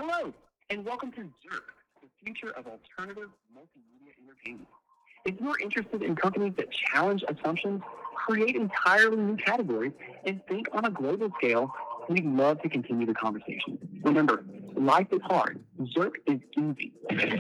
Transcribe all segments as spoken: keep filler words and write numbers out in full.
Hello, and welcome to Zirk, the future of alternative multimedia entertainment. If you're interested in companies that challenge assumptions, create entirely new categories, and think on a global scale, we'd love to continue the conversation. Remember, life is hard. Zirk is easy.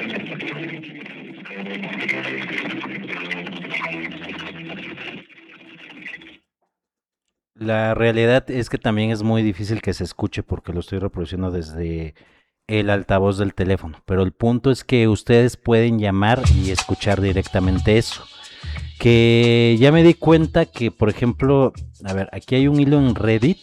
La realidad es que también es muy difícil que se escuche porque lo estoy reproduciendo desde el altavoz del teléfono, pero el punto es que ustedes pueden llamar y escuchar directamente eso. Que ya me di cuenta que, por ejemplo, a ver, aquí hay un hilo en Reddit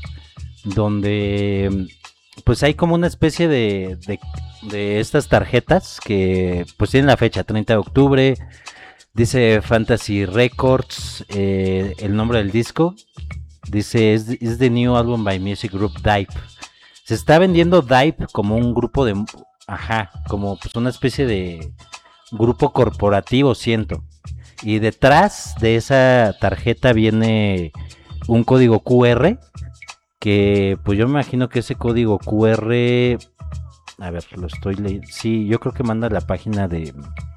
donde pues hay como una especie de, de, de estas tarjetas que pues tienen la fecha treinta de octubre, dice Fantasy Records, eh, el nombre del disco, dice es is the new album by music group Dive. Se está vendiendo Dive como un grupo de, ajá, como pues una especie de grupo corporativo, siento. Y detrás de esa tarjeta viene un código Q R, que pues yo me imagino que ese código Q R, a ver, lo estoy leyendo, sí, yo creo que manda la página de,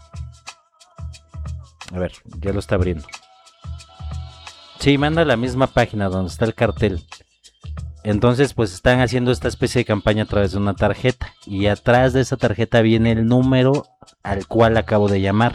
a ver, ya lo está abriendo. Sí, manda la misma página donde está el cartel. Entonces pues están haciendo esta especie de campaña a través de una tarjeta, y atrás de esa tarjeta viene el número al cual acabo de llamar.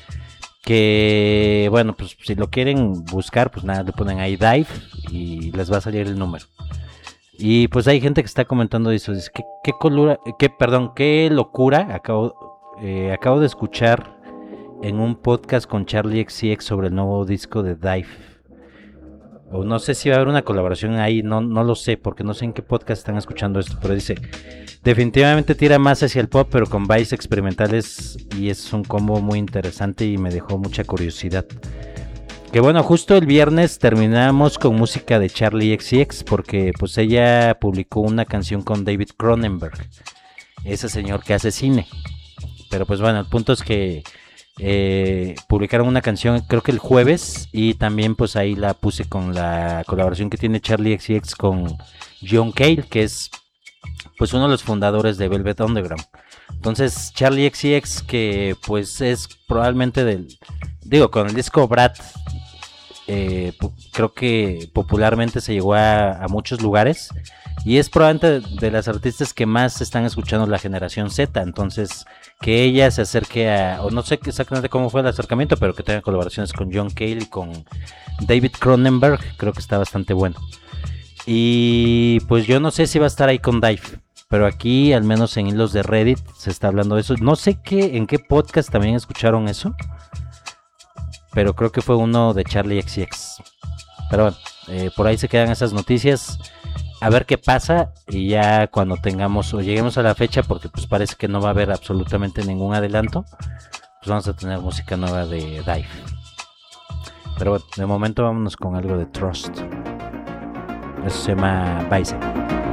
Que bueno, pues si lo quieren buscar, pues nada, le ponen ahí Dive y les va a salir el número. Y pues hay gente que está comentando eso, dice que qué colura, qué perdón, qué locura. Acabo, eh, acabo de escuchar en un podcast con Charlie X C X sobre el nuevo disco de Dive. O no sé si va a haber una colaboración ahí, no, no lo sé, porque no sé en qué podcast están escuchando esto, pero dice, definitivamente tira más hacia el pop, pero con vibes experimentales, y es un combo muy interesante y me dejó mucha curiosidad. Que bueno, justo el viernes terminamos con música de Charlie X C X, porque pues ella publicó una canción con David Cronenberg, ese señor que hace cine. Pero pues bueno, el punto es que Eh, publicaron una canción creo que el jueves, y también pues ahí la puse con la colaboración que tiene Charlie X C X con John Cale, que es pues uno de los fundadores de Velvet Underground. Entonces Charlie X C X, que pues es probablemente del, digo, con el disco Brat, eh, creo que popularmente se llegó a, a muchos lugares, y es probablemente de, de las artistas que más están escuchando la generación Z. Entonces que ella se acerque a, o no sé exactamente cómo fue el acercamiento, pero que tenga colaboraciones con John Cale y con David Cronenberg, creo que está bastante bueno. Y pues yo no sé si va a estar ahí con Dive, pero aquí al menos en hilos de Reddit se está hablando de eso. No sé qué, en qué podcast también escucharon eso, pero creo que fue uno de Charlie X C X. Pero bueno, eh, por ahí se quedan esas noticias. A ver qué pasa, y ya cuando tengamos o lleguemos a la fecha, porque pues parece que no va a haber absolutamente ningún adelanto, pues vamos a tener música nueva de Dive. Pero bueno, de momento vámonos con algo de Trust. Eso se llama Bicep.